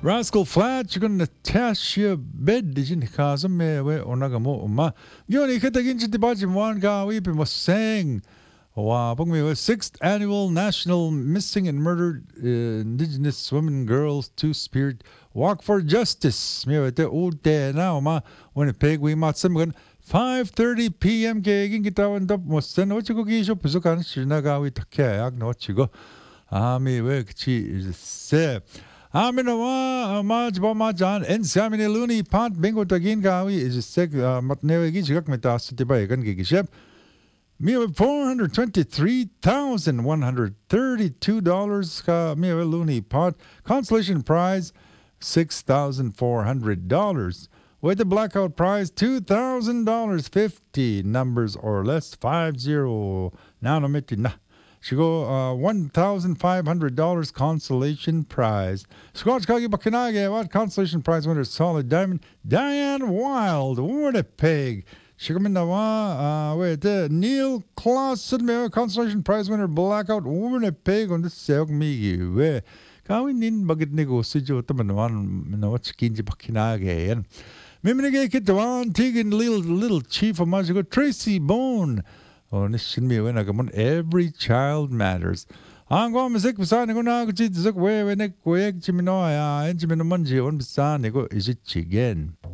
Rascal Flatts, 지금 Natasha Bed 이진 가슴에 왜 오나가 뭐 엄마 요니 그때긴 진짜 바지 뭐한가 위비 뭐 생. 와, 북미 6th Annual National Missing and Murdered Indigenous Women Girls Two-Spirit Walk for Justice. 미워때 올때나 엄마 오늘 백위 맞으면 5:30 p.m. 계획인 기타원도 못선 어찌고 기쇼 부족한 시나가위 탁해약 놓치고 아미 왜 그치 세 아미나와 마지바마잔 엔사미네 루니 팟 뱅고 타긴 가위 이제 색 맞네기 지각 메타스 티바이간 기기셰프 미어 $423,132 ka mi어 loony pot. Consolation prize $6,400. With the blackout prize $2,000 50 numbers or less 50. Now no miti na. Shigo $1,500 consolation prize. Squatch kagi bakinage what consolation prize winner solid diamond Diane Wild Winnipeg. Shigaminawa wait Neil Clausen consolation prize winner blackout Winnipeg on the Seok Migi we kawin nin bagit negosyo jo tamanuan no chikinji bakinage yan. Mimige kitwan tigin little chief of magical Tracy Bone. Oh, nishin mi when every child matters. Ang ko masik bisa ko na kuchit zak we nek we chimino ya en chimino manji on bisa ko is it chigen.